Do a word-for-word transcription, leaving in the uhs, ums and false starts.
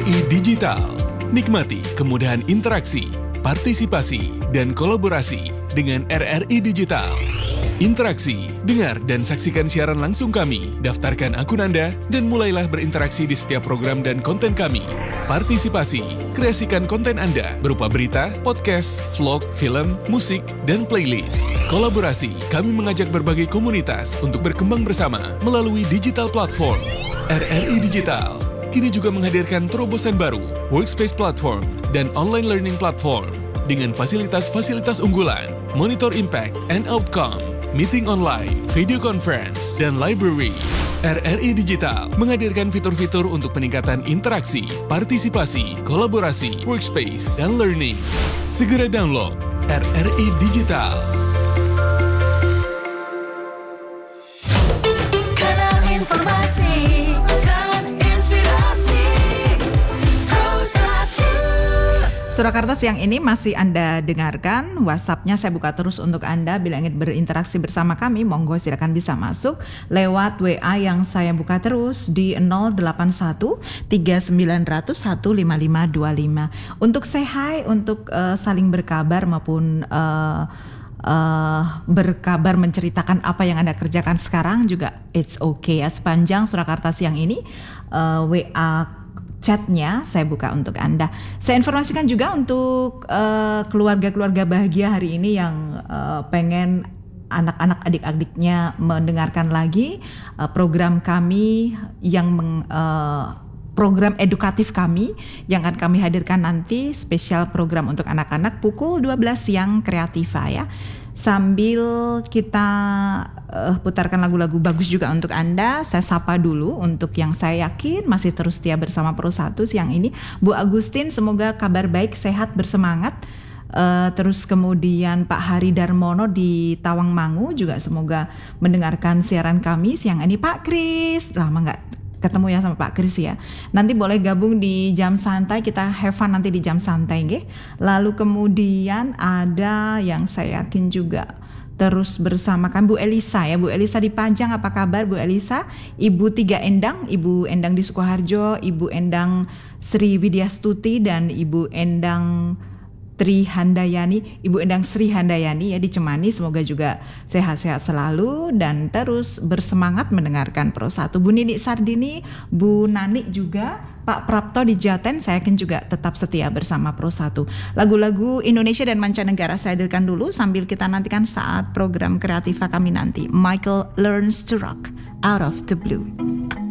I Digital. Nikmati kemudahan interaksi, partisipasi, dan kolaborasi dengan R R I Digital. Interaksi, dengar dan saksikan siaran langsung kami, daftarkan akun Anda, dan mulailah berinteraksi di setiap program dan konten kami. Partisipasi, kreasikan konten Anda berupa berita, podcast, vlog, film, musik, dan playlist. Kolaborasi, kami mengajak berbagai komunitas untuk berkembang bersama melalui digital platform. R R I Digital kini juga menghadirkan terobosan baru, workspace platform, dan online learning platform dengan fasilitas-fasilitas unggulan, monitor impact and outcome, meeting online, video conference, dan library. R R I Digital menghadirkan fitur-fitur untuk peningkatan interaksi, partisipasi, kolaborasi, workspace, dan learning. Segera download R R I Digital. Kanal informasi dan inspirasi Pro satu. Surakarta siang ini masih Anda dengarkan. WhatsApp-nya saya buka terus untuk Anda. Bila ingin berinteraksi bersama kami, monggo silakan bisa masuk lewat W A yang saya buka terus di nol delapan satu tiga sembilan nol nol satu lima lima dua lima. Untuk say hi, untuk uh, saling berkabar maupun uh, uh, berkabar menceritakan apa yang Anda kerjakan sekarang juga it's okay ya. Sepanjang Surakarta siang ini uh, W A chatnya saya buka untuk Anda. Saya informasikan juga untuk uh, keluarga-keluarga bahagia hari ini yang uh, pengen anak-anak adik-adiknya mendengarkan lagi uh, program kami yang meng, uh, program edukatif kami yang akan kami hadirkan nanti, spesial program untuk anak-anak pukul dua belas siang Kreativa ya. Sambil kita uh, putarkan lagu-lagu bagus juga untuk Anda, saya sapa dulu untuk yang saya yakin masih terus setia bersama Pro satu siang ini, Bu Agustin, semoga kabar baik, sehat, bersemangat. Uh, terus kemudian Pak Hari Darmono di Tawangmangu juga semoga mendengarkan siaran kami siang ini. Pak Kris, lama nggak ketemu ya sama Pak Kris ya. Nanti boleh gabung di jam santai, kita have fun nanti di jam santai nggih. Lalu kemudian ada yang saya yakin juga terus bersama kan Bu Elisa ya. Bu Elisa di Pajang, apa kabar Bu Elisa? Ibu Tiga Endang, Ibu Endang di Sukoharjo, Ibu Endang Sri Widyastuti, dan Ibu Endang Tri Handayani, Ibu Endang Sri Handayani ya di Cemani, semoga juga sehat-sehat selalu dan terus bersemangat mendengarkan Pro satu. Bu Nini Sardini, Bu Nani juga, Pak Prapto di Jaten, saya yakin juga tetap setia bersama Pro satu. Lagu-lagu Indonesia dan mancanegara saya hadirkan dulu sambil kita nantikan saat program Kreativa kami nanti. Michael Learns to Rock, Out of the Blue.